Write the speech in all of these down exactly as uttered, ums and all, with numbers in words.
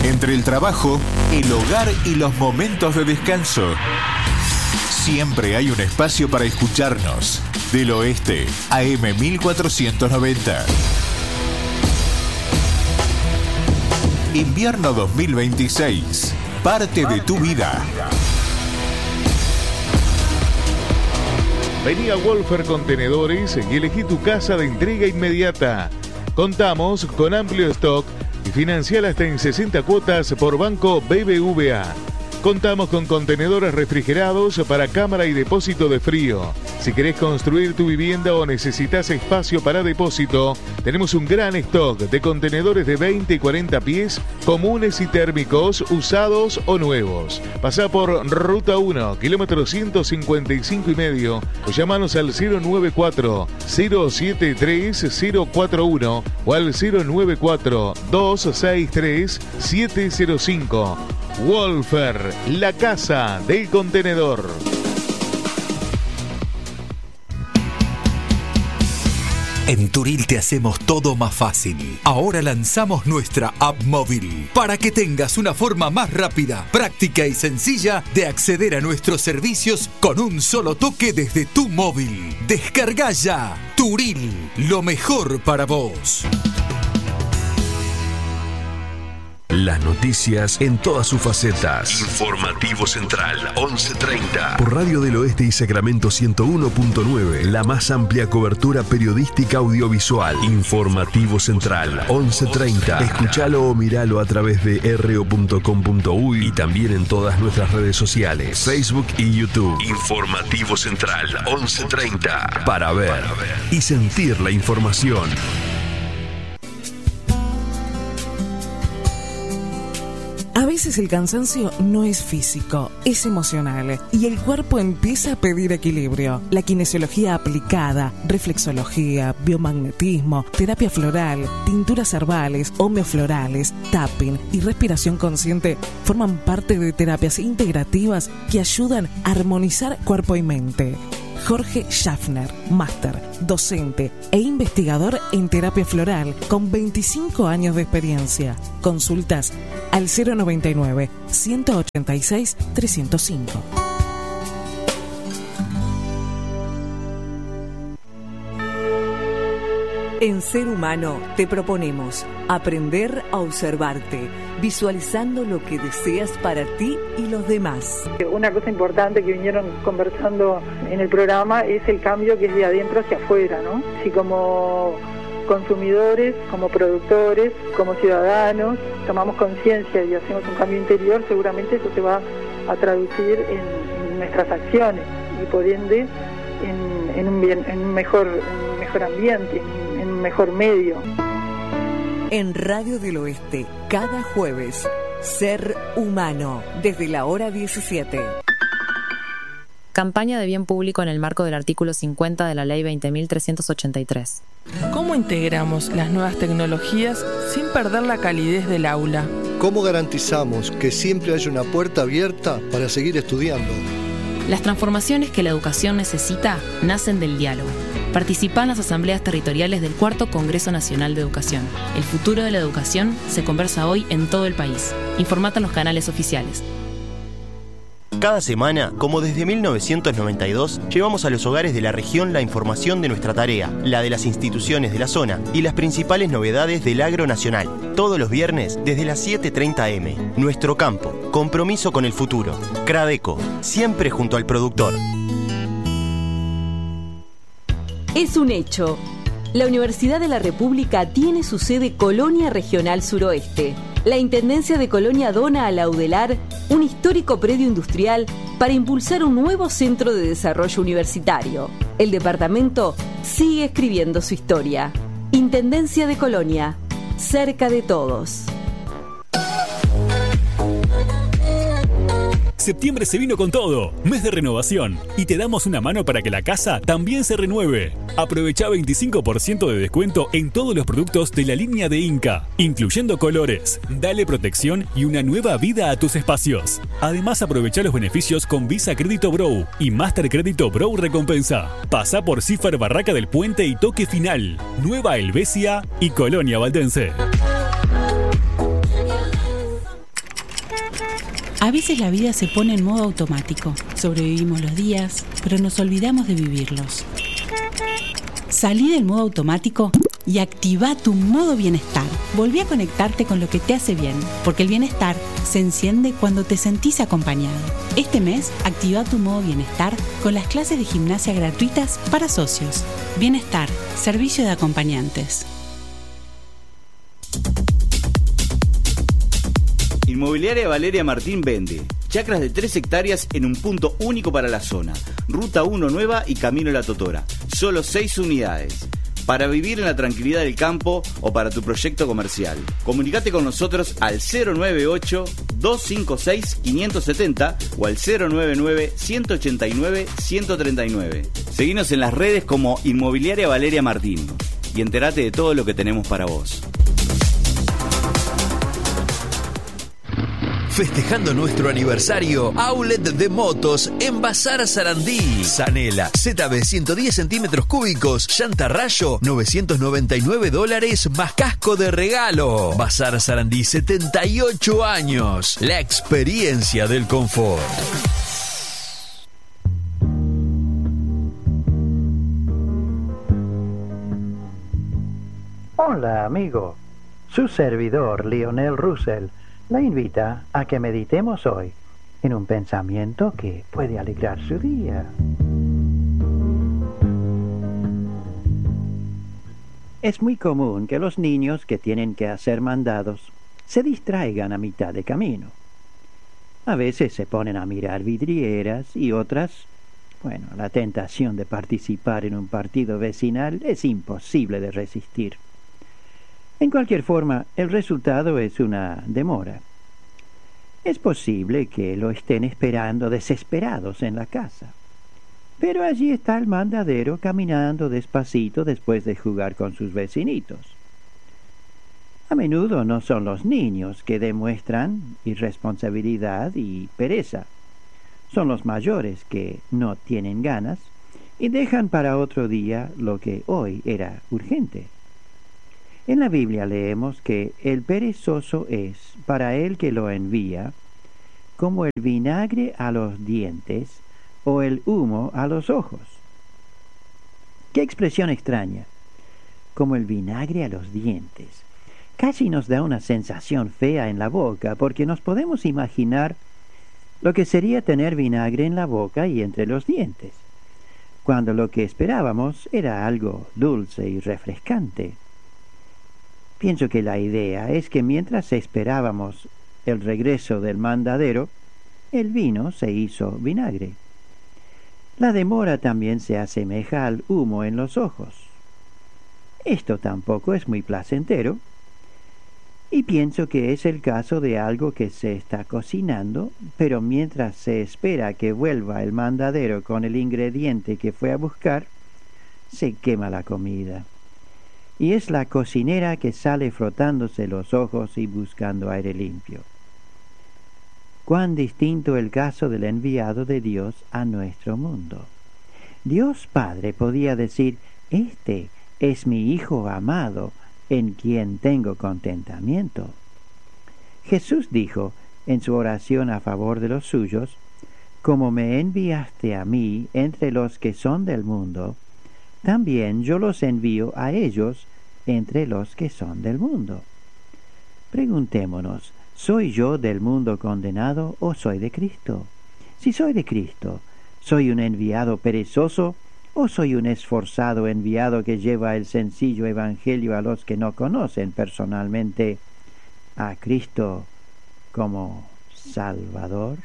Entre el trabajo, el hogar y los momentos de descanso, siempre hay un espacio para escucharnos. Del Oeste, A M mil cuatrocientos noventa. Invierno dos mil veintiséis. Parte de tu vida. Vení a Wolfer Contenedores y elegí tu casa de entrega inmediata. Contamos con amplio stock y financiar hasta en sesenta cuotas por Banco B B V A. Contamos con contenedores refrigerados para cámara y depósito de frío. Si querés construir tu vivienda o necesitas espacio para depósito, tenemos un gran stock de contenedores de veinte y cuarenta pies, comunes y térmicos, usados o nuevos. Pasá por Ruta uno, kilómetro ciento cincuenta y cinco y medio, o llamanos al cero nueve cuatro, cero siete tres, cero cuatro uno o al cero nueve cuatro, dos seis tres, siete cero cinco. Wolfer, la casa del contenedor. En Turil te hacemos todo más fácil. Ahora lanzamos nuestra app móvil para que tengas una forma más rápida, práctica y sencilla de acceder a nuestros servicios con un solo toque desde tu móvil. Descarga ya Turil, lo mejor para vos. Las noticias en todas sus facetas. Informativo Central, once treinta. Por Radio del Oeste y Sacramento ciento uno punto nueve. La más amplia cobertura periodística audiovisual. Informativo Central, once treinta. Escuchalo o miralo a través de r o punto com punto u y también en todas nuestras redes sociales, Facebook y YouTube. Informativo Central, once treinta. Para ver, Para ver y sentir la información. A veces el cansancio no es físico, es emocional y el cuerpo empieza a pedir equilibrio. La kinesiología aplicada, reflexología, biomagnetismo, terapia floral, tinturas herbales, homeoflorales, tapping y respiración consciente forman parte de terapias integrativas que ayudan a armonizar cuerpo y mente. Jorge Schaffner, máster, docente e investigador en terapia floral con veinticinco años de experiencia. Consultas al cero noventa y nueve, ciento ochenta y seis, trescientos cinco. En Ser Humano te proponemos aprender a observarte, visualizando lo que deseas para ti y los demás. Una cosa importante que vinieron conversando en el programa es el cambio que es de adentro hacia afuera, ¿no? Si como consumidores, como productores, como ciudadanos, tomamos conciencia y hacemos un cambio interior, seguramente eso se va a traducir en, en nuestras acciones y por ende en, en, un, bien, en un mejor, en un mejor ambiente, en, en un mejor medio. En Radio del Oeste, cada jueves, Ser Humano, desde la hora diecisiete. Campaña de bien público en el marco del artículo cincuenta de la Ley veinte mil trescientos ochenta y tres. ¿Cómo integramos las nuevas tecnologías sin perder la calidez del aula? ¿Cómo garantizamos que siempre haya una puerta abierta para seguir estudiando? Las transformaciones que la educación necesita nacen del diálogo. Participa en las asambleas territoriales del Cuarto Congreso Nacional de Educación. El futuro de la educación se conversa hoy en todo el país. Informate en los canales oficiales. Cada semana, como desde mil novecientos noventa y dos, llevamos a los hogares de la región la información de nuestra tarea, la de las instituciones de la zona y las principales novedades del agro nacional. Todos los viernes desde las siete treinta eme. Nuestro campo, compromiso con el futuro. Cradeco, siempre junto al productor. Es un hecho. La Universidad de la República tiene su sede Colonia Regional Suroeste. La Intendencia de Colonia dona a la UDELAR un histórico predio industrial para impulsar un nuevo centro de desarrollo universitario. El departamento sigue escribiendo su historia. Intendencia de Colonia, cerca de todos. Septiembre se vino con todo, mes de renovación, y te damos una mano para que la casa también se renueve. Aprovecha veinticinco por ciento de descuento en todos los productos de la línea de Inca, incluyendo colores. Dale protección y una nueva vida a tus espacios. Además, aprovecha los beneficios con Visa Crédito Brow y Master Crédito Brow Recompensa. Pasa por Cífer Barraca del Puente y Toque Final, Nueva Helvecia y Colonia Valdense. A veces la vida se pone en modo automático. Sobrevivimos los días, pero nos olvidamos de vivirlos. Salí del modo automático y activa tu modo bienestar. Volví a conectarte con lo que te hace bien, porque el bienestar se enciende cuando te sentís acompañado. Este mes, activa tu modo bienestar con las clases de gimnasia gratuitas para socios. Bienestar, servicio de acompañantes. Inmobiliaria Valeria Martín vende chacras de tres hectáreas en un punto único para la zona. Ruta uno Nueva y Camino La Totora. Solo seis unidades. Para vivir en la tranquilidad del campo o para tu proyecto comercial. Comunicate con nosotros al cero nueve ocho, dos cinco seis, cinco siete cero o al cero nueve nueve, uno ocho nueve, uno tres nueve. Seguinos en las redes como Inmobiliaria Valeria Martín y entérate de todo lo que tenemos para vos. Festejando nuestro aniversario, Outlet de Motos en Bazar Sarandí. Zanela Z B ciento diez centímetros cúbicos, llanta rayo, novecientos noventa y nueve dólares más casco de regalo. Bazar Sarandí, setenta y ocho años. La experiencia del confort. Hola, amigo. Su servidor, Lionel Russell, la invita a que meditemos hoy en un pensamiento que puede alegrar su día. Es muy común que los niños que tienen que hacer mandados se distraigan a mitad de camino. A veces se ponen a mirar vidrieras y otras, bueno, la tentación de participar en un partido vecinal es imposible de resistir. En cualquier forma, el resultado es una demora. Es posible que lo estén esperando desesperados en la casa, pero allí está el mandadero caminando despacito después de jugar con sus vecinitos. A menudo no son los niños que demuestran irresponsabilidad y pereza. Son los mayores que no tienen ganas y dejan para otro día lo que hoy era urgente. En la Biblia leemos que el perezoso es, para el que lo envía, como el vinagre a los dientes o el humo a los ojos. ¡Qué expresión extraña! Como el vinagre a los dientes. Casi nos da una sensación fea en la boca, porque nos podemos imaginar lo que sería tener vinagre en la boca y entre los dientes, cuando lo que esperábamos era algo dulce y refrescante. Pienso que la idea es que mientras esperábamos el regreso del mandadero, el vino se hizo vinagre. La demora también se asemeja al humo en los ojos. Esto tampoco es muy placentero, y pienso que es el caso de algo que se está cocinando, pero mientras se espera que vuelva el mandadero con el ingrediente que fue a buscar, se quema la comida. Y es la cocinera que sale frotándose los ojos y buscando aire limpio. Cuán distinto el caso del enviado de Dios a nuestro mundo. Dios Padre podía decir: este es mi Hijo amado, en quien tengo contentamiento. Jesús dijo en su oración a favor de los suyos: como me enviaste a mí entre los que son del mundo, también yo los envío a ellos entre los que son del mundo. Preguntémonos, ¿soy yo del mundo condenado o soy de Cristo? Si soy de Cristo, ¿soy un enviado perezoso o soy un esforzado enviado que lleva el sencillo evangelio a los que no conocen personalmente a Cristo como Salvador?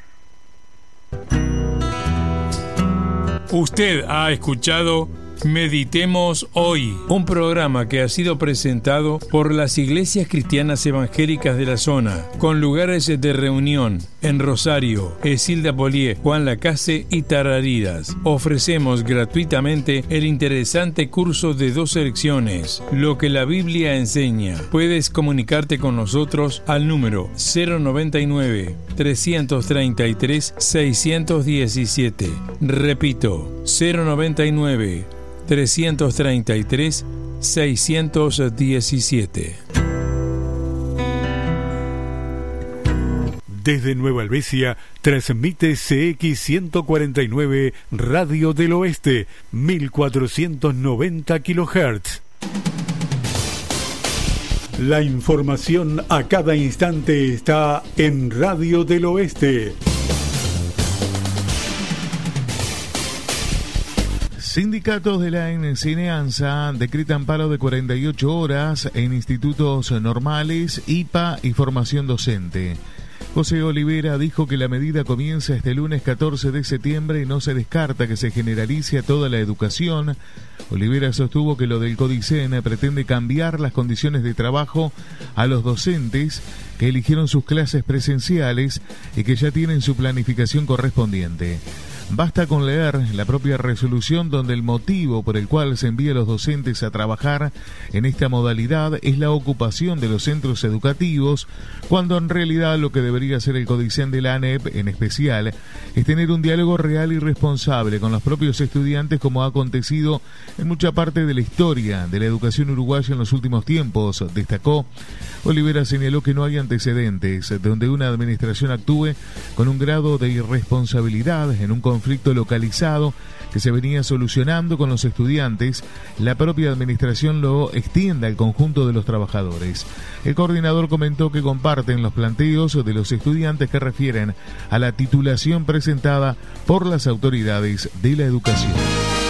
Usted ha escuchado Meditemos Hoy, un programa que ha sido presentado por las iglesias cristianas evangélicas de la zona, con lugares de reunión en Rosario, Esilda Polié, Juan Lacase y Tarariras. Ofrecemos gratuitamente el interesante curso de dos lecciones, Lo que la Biblia enseña. Puedes comunicarte con nosotros al número cero noventa y nueve, trescientos treinta y tres, seiscientos diecisiete. Repito, cero noventa y nueve, trescientos treinta y tres, seiscientos diecisiete. Desde Nueva Helvecia transmite C X ciento cuarenta y nueve Radio del Oeste, mil cuatrocientos noventa kilohertz. La información a cada instante está en Radio del Oeste. Sindicatos de la enseñanza decretan paro de cuarenta y ocho horas en institutos normales, I P A y formación docente. José Olivera dijo que la medida comienza este lunes catorce de septiembre y no se descarta que se generalice a toda la educación. Olivera sostuvo que lo del Codicen pretende cambiar las condiciones de trabajo a los docentes que eligieron sus clases presenciales y que ya tienen su planificación correspondiente. Basta con leer la propia resolución donde el motivo por el cual se envía a los docentes a trabajar en esta modalidad es la ocupación de los centros educativos, cuando en realidad lo que debería hacer el Codicen de la ANEP en especial es tener un diálogo real y responsable con los propios estudiantes, como ha acontecido en mucha parte de la historia de la educación uruguaya en los últimos tiempos, destacó. Olivera señaló que no hay antecedentes donde una administración actúe con un grado de irresponsabilidad en un conflicto localizado que se venía solucionando con los estudiantes, la propia administración lo extienda al conjunto de los trabajadores. El coordinador comentó que comparten los planteos de los estudiantes que refieren a la titulación presentada por las autoridades de la educación.